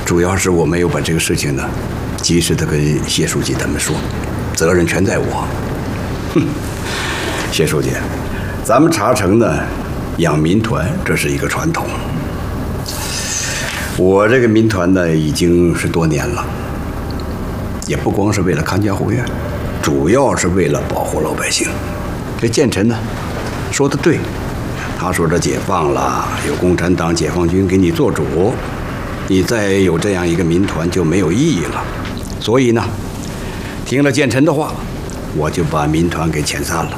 主要是我没有把这个事情呢，及时的跟谢书记他们说，责任全在我。哼，谢书记，咱们茶城呢，养民团这是一个传统。我这个民团呢，已经是多年了，也不光是为了看家护院，主要是为了保护老百姓。这建臣呢，说的对，他说这解放了，有共产党、解放军给你做主，你再有这样一个民团就没有意义了。所以呢，听了建臣的话，我就把民团给遣散了。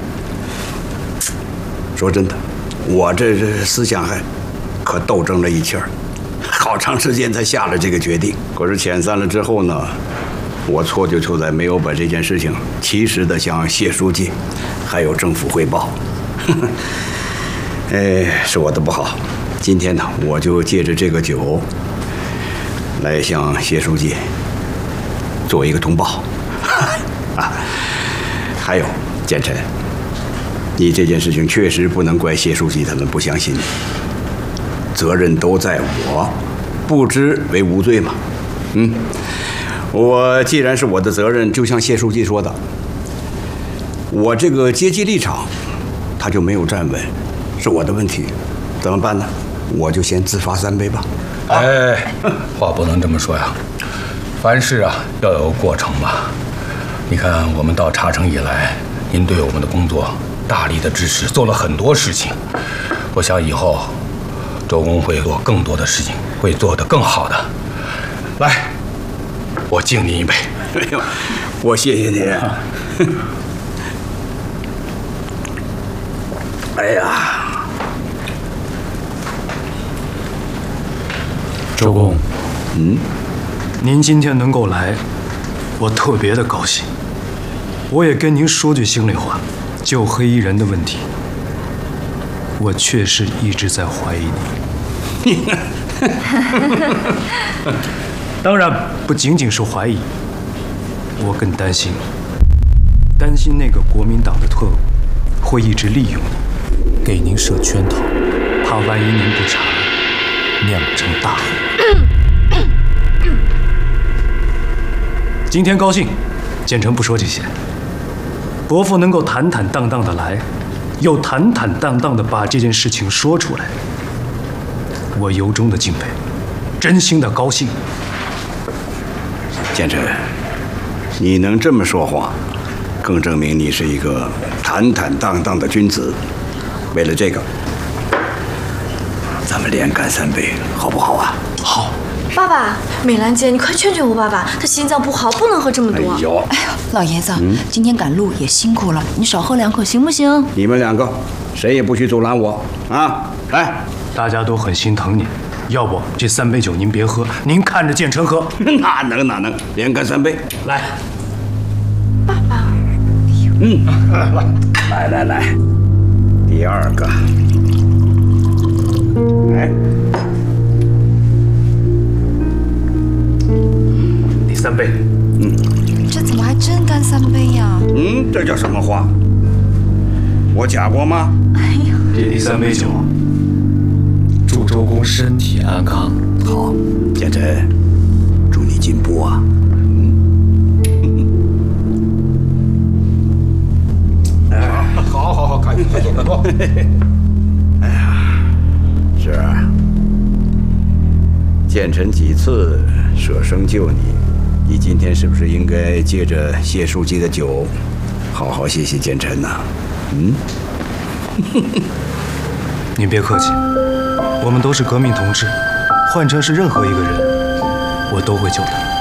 说真的，我这思想还可斗争了一气儿，好长时间才下了这个决定。可是遣散了之后呢，我错就错在没有把这件事情及时的向谢书记还有政府汇报。是我的不好。今天呢，我就借着这个酒来向谢书记做一个通报。啊，还有建臣，你这件事情确实不能怪谢书记他们不相信你，责任都在我，不知为无罪嘛。我既然是我的责任，就像谢书记说的，我这个阶级立场他就没有站稳，是我的问题，怎么办呢？我就先自罚3杯吧。 哎，话不能这么说呀，凡事啊要有过程嘛。你看我们到茶城以来，您对我们的工作大力的支持，做了很多事情。我想以后周公会做更多的事情，会做得更好的。来，我敬您一杯。 哎呦，我谢谢您。哎呀， 周公，您今天能够来，我特别的高兴。我也跟您说句心里话，就黑衣人的问题，我确实一直在怀疑你。当然不仅仅是怀疑，我更担心那个国民党的特务会一直利用你，给您设圈套，怕万一您不查，酿成大祸。今天高兴，建成不说这些。伯父能够坦坦荡荡的来，又坦坦荡荡的把这件事情说出来，我由衷的敬佩，真心的高兴。 建成，你能这么说话，更证明你是一个坦坦荡荡的君子。为了这个，咱们连干3杯，好不好啊？ 好。 爸爸，美兰姐，你快劝劝我爸爸，他心脏不好，不能喝这么多。 哎呦， 老爷子，今天赶路也辛苦了，你少喝2口行不行？ 你们2个，谁也不许阻拦我啊！来， 大家都很心疼你，要不这3杯酒您别喝，您看着建成喝。 哪能，连干3杯，来。 爸爸， 来，第2个，来。 3杯， 这怎么还真干3杯呀？ 这叫什么话？我假过吗？ 哎呀， 这第3杯酒， 祝周公身体安康。 好，建成，祝你进步啊！ 好，赶紧喝。 哎呀，是啊，建成几次舍生救你。你今天是不是应该借着谢书记的酒，好好谢谢建成呢？ 您别客气，我们都是革命同志，换成是任何一个人，我都会救他。